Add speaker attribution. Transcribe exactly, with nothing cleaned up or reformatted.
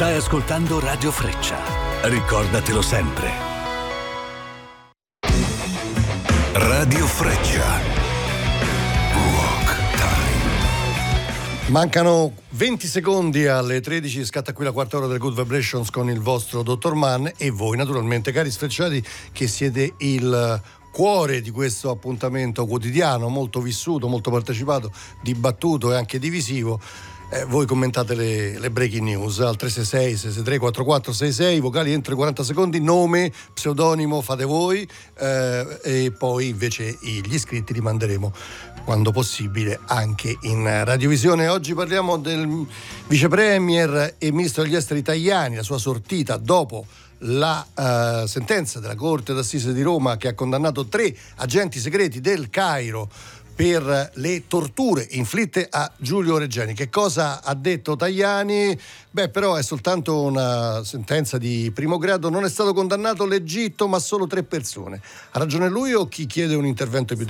Speaker 1: Stai ascoltando Radio Freccia. Ricordatelo sempre. Radio Freccia. Rock Time.
Speaker 2: Mancano venti secondi alle tredici, scatta qui la quarta ora del Good Vibrations con il vostro dottor Mann e voi naturalmente, cari sfrecciati, che siete il cuore di questo appuntamento quotidiano, molto vissuto, molto partecipato, dibattuto e anche divisivo. Eh, voi commentate le, le breaking news al tre sei sei sei sei tre quattro quattro sei sei, vocali entro i quaranta secondi, nome, pseudonimo fate voi, eh, e poi invece gli iscritti li manderemo quando possibile anche in radiovisione. Oggi parliamo del vice premier e ministro degli esteri Tajani, la sua sortita dopo la uh, sentenza della Corte d'Assise di Roma che ha condannato tre agenti segreti del Cairo per le torture inflitte a Giulio Regeni. Che cosa ha detto Tajani? Beh, però è soltanto una sentenza di primo grado, non è stato condannato l'Egitto ma solo tre persone. Ha ragione lui o chi chiede un intervento più